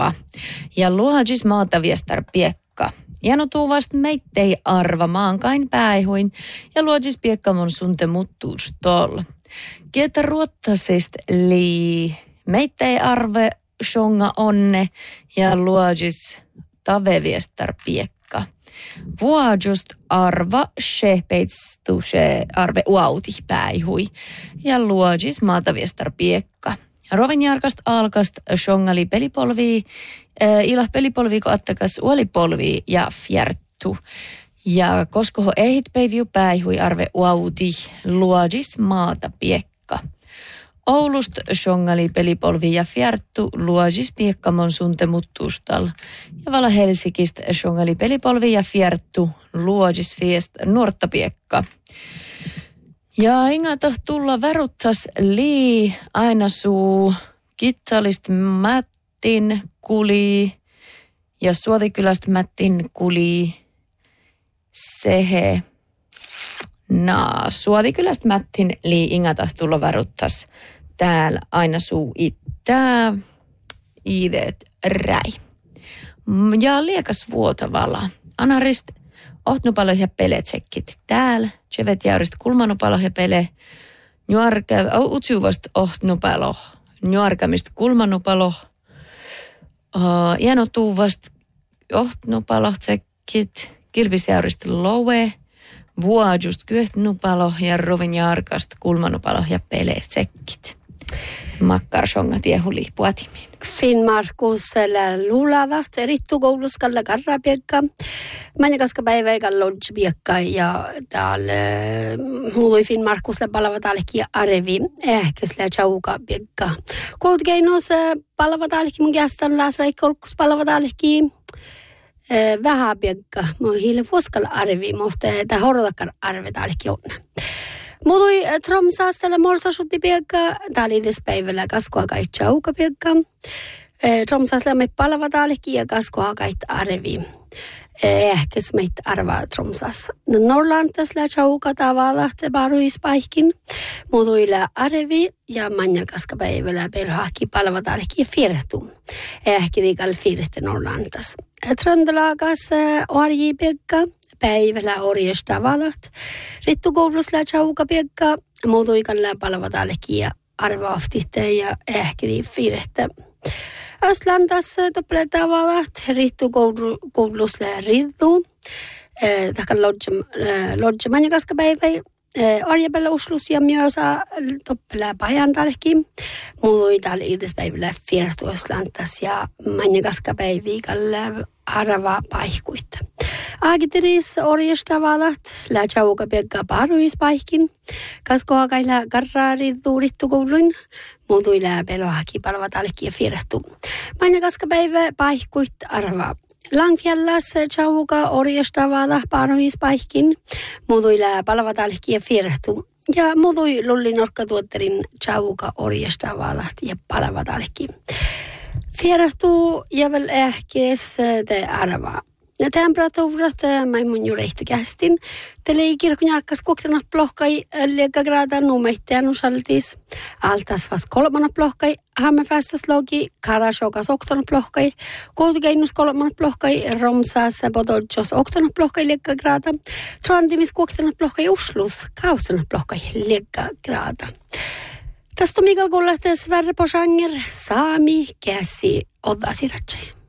arva. Ja luojis maata viestar piekka. Jano vasta meittei arva maankain päihuin ja luojis piekka mun sunte muttuus tol. Kietä ruottasist lii. Meittei arve shonga onne ja luojis tave viestar piekka. Vuojust arva shehpeitstu she arve uauti päihui ja luojis maata viestar piekka. Rovinjarkast alkast shongali pelipolvii, ilah pelipolvii ko attakas uolipolvii ja fjärttu. Ja koskoho ehit päiviu päihui arve uauti luojis maata piekka. Oulust shongali pelipolvi ja fjärttu luojis piekkamon sunte muttuustal. Ja vala Helsingist shongali pelipolvi ja fjärttu luojis fiest nuorta piekka. Ja ingata tulla väruttas lii aina suu kittalist mättin kuli ja Suotikylästä mättin kuli sehe. Suotikylästä mättin lii ingata tulla väruttas täällä aina suu ittää iidet räi. Ja liekas vuotavala. Anarist ohtnupalo ja peletsekkit täällä. Chevet jäyristä kulmanupalo ja pele. Utsuvast ohtnupalo. Nuarkamista kulmanupalo. Iänotuvast ohtnupalo tsekkit. Kilpisjäyristä loue. Vuojust kyöhtnupalo ja rovinjarkast kulmanupalo ja peletsekkit. Makkarsonga tiehuli puotimiin. Finnmarkusella luulavat erittukouluskalla karrapiekka. Manjakaska päiväikan lodgepiekka ja täällä muului Finnmarkusella palavat alki arevi ehkäisellä chaukapiekka. Koulutkeinos palavat alki mun kästän läsräikkolkus palavat alki vähäpiekka. Mä hiile vuoskalla arevi, mutta tämä horotakar arvet alki onna. Muutui Tromsastella molsasutti piekka, tää oli tässä päivällä kaskoa kaitsa auka piekka. Tromsastella me palavat alki ja kaskoa kaitsa arvi. Ehkäs meitä arvaa Tromsassa. Norrlantasella chauka tavalla se paruispaikkin. Muutuilla arvi ja manjakaska päivällä pelhaki palavat alki ja firtu. Ehkä tiikalla firte Norrlantas. Tröndelagas orji piekka. Päivällä orjesta valat. Rittukoulussa chaukapiekka. Muutuikalla palavat alki ja arvaaftitte ja ehkä firte. Östlandas toppeleta valat. Rittukoulussa riddu. Takkan lodge manjakaska päivä. Orjapella uslus ja myös toppelää pajantalki. Muutuitalla idespäivällä firtu Östlandas ja manjakaska päiviikalle arva paikkuita. Agiteris orjesta valat, la chauka piekka paruispaikkin. Kaskoakailla karraariddu rittukouluin. Muutuilla pelohaki palvat alki ja firtu. Manjakaska päivä paikkuit arva. Langfjallas chauka orjesta valat paruispaikkin. Muutuilla palvat alki ja firtu. Ja muutui lullin orkkatuotterin chauka orjesta valat ja palvat alki. Firtu ja vel ehkes te arva. Temperatuurat mun juurehtu kästin. Tele kirkon jarkkas koktanat plohkai liekagraada numeitteen usaltis. Altas vas 3 plohkai. Hammerfässäs logi karashokas 8 plohkai. Koutugeinus 3 plohkai. Romsas bododjos 8 plohkai liekagraada. Trandimis koktanat plohkai uslus 8 plohkai liekagraada. Tästä Mikael Kullahtes Sverre Posanger, Saami, Käsi, Odda Siratsai.